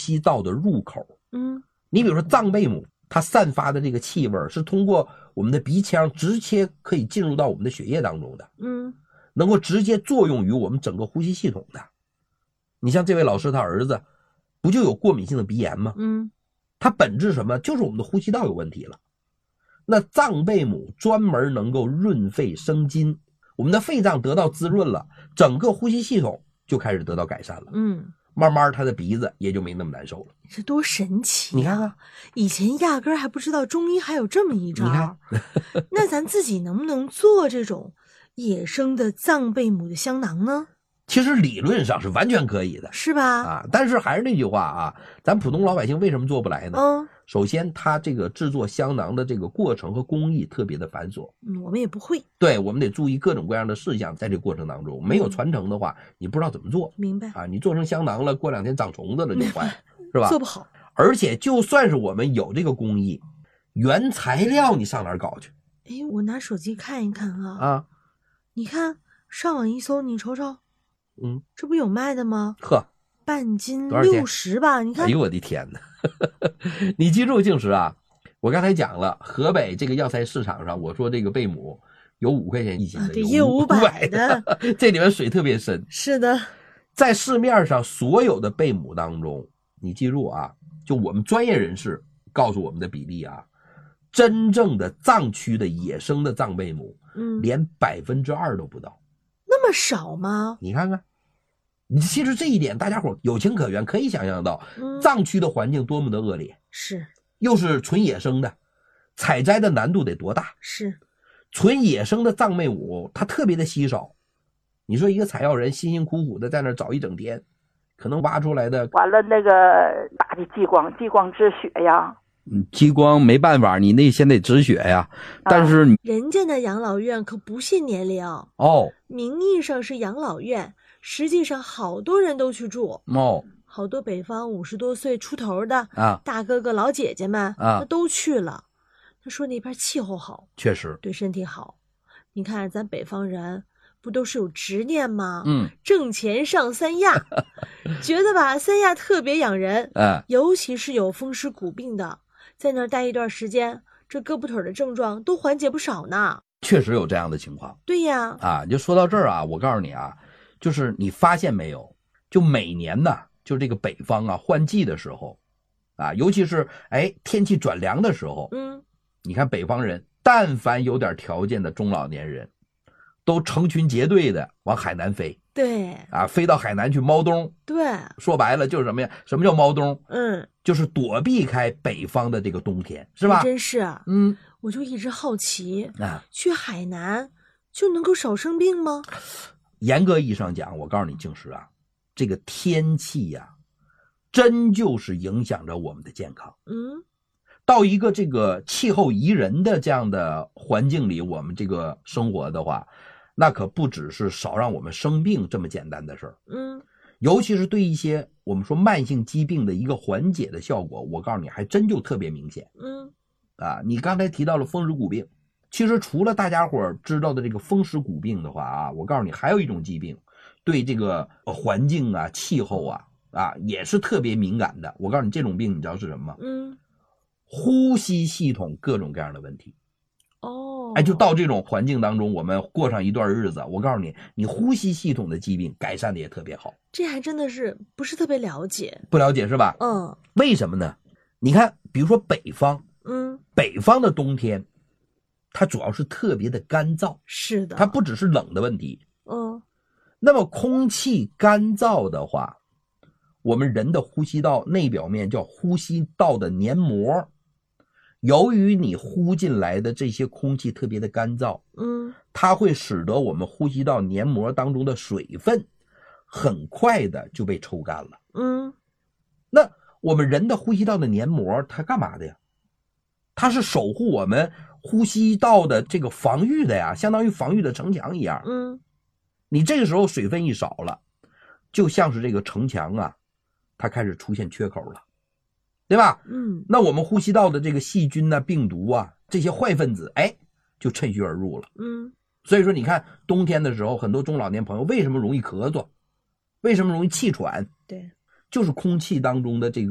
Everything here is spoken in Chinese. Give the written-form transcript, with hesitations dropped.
吸道的入口。 你比如说藏贝母，它散发的这个气味是通过我们的鼻腔直接可以进入到我们的血液当中的，能够直接作用于我们整个呼吸系统的。你像这位老师他儿子不就有过敏性的鼻炎吗？它本质什么？就是我们的呼吸道有问题了。那藏贝母专门能够润肺生津，我们的肺脏得到滋润了，整个呼吸系统就开始得到改善了。慢慢他的鼻子也就没那么难受了。 这多神奇啊！ 你看看， 以前压根儿还不知道中医还有这么一招。 你看那咱自己能不能做这种野生的藏贝母的香囊呢？ 其实理论上是完全可以的， 是吧？ 啊，但是还是那句话啊，咱普通老百姓为什么做不来呢？首先它这个制作香囊的这个过程和工艺特别的繁琐， 我们也不会。 对，我们得注意各种各样的事项，在这个过程当中没有传承的话，你不知道怎么做。 明白啊？你做成香囊了，过2天长虫子了就坏，是吧？ 做不好。 而且就算是我们有这个工艺，原材料你上哪儿搞去？ 我拿手机看一看啊。你看上网一搜，你瞅瞅，这不有卖的吗？ 呵， 半斤60吧？你看， 哎呦我的天哪！你记住，静时啊，我刚才讲了，河北这个药材市场上，我说这个贝母有5块钱一斤的， 有500的， 这里面水特别深。 是的， 在市面上所有的贝母当中，你记住啊，就我们专业人士告诉我们的比例啊，真正的藏区的野生的藏贝母，连2%都不到。 那么少吗？ 你看看。其实这一点大家伙有情可原，可以想象到藏区的环境多么的恶劣， 是， 又是纯野生的，采摘的难度得多大？ 是， 纯野生的藏贝母它特别的稀少，你说一个采药人辛辛苦苦的在那找一整天，可能挖出来的完了那个打的激光止血呀。 激光没办法，你那先得止血呀。但是人家的养老院可不限年龄名义上是养老院，实际上好多人都去住好多北方50多岁出头的大哥哥老姐姐们那都去了。他说那边气候好， 确实对身体好。你看咱北方人不都是有执念吗？挣钱上三亚，觉得吧三亚特别养人，尤其是有风湿骨病的，在那儿待一段时间，这胳膊腿的症状都缓解不少呢。 确实有这样的情况。 对呀， 就说到这儿啊，我告诉你啊，就是你发现没有，就每年呢，就这个北方啊换季的时候啊，尤其是天气转凉的时候，你看北方人，但凡有点条件的中老年人，都成群结队的往海南飞。 对飞到海南去猫冬。 对， 说白了就是什么呀？什么叫猫冬？就是躲避开北方的这个冬天，是吧？ 真是。我就一直好奇去海南就能够少生病吗？ 严格意义上讲，我告诉你静时啊，这个天气呀，真就是影响着我们的健康。到一个这个气候宜人的这样的环境里，我们这个生活的话，那可不只是少让我们生病这么简单的事儿。尤其是对一些我们说慢性疾病的一个缓解的效果，我告诉你还真就特别明显。你刚才提到了风湿骨病，其实除了大家伙知道的这个风湿骨病的话我告诉你还有一种疾病对这个环境啊气候也是特别敏感的。我告诉你这种病你知道是什么吗？呼吸系统各种各样的问题。就到这种环境当中，我们过上一段日子，我告诉你，你呼吸系统的疾病改善的也特别好。 这还真的是不是特别了解。 不了解是吧？为什么呢？你看比如说北方，北方的冬天它主要是特别的干燥。 是的， 它不只是冷的问题。那么空气干燥的话，我们人的呼吸道内表面叫呼吸道的黏膜，由于你呼进来的这些空气特别的干燥，它会使得我们呼吸道黏膜当中的水分很快的就被抽干了。那我们人的呼吸道的黏膜它干嘛的呀？它是守护我们呼吸道的这个防御的呀，相当于防御的城墙一样。你这个时候水分一少了，就像是这个城墙它开始出现缺口了，对吧？那我们呼吸道的这个细菌病毒这些坏分子就趁虚而入了。所以说你看冬天的时候，很多中老年朋友为什么容易咳嗽，为什么容易气喘？ 对， 就是空气当中的这个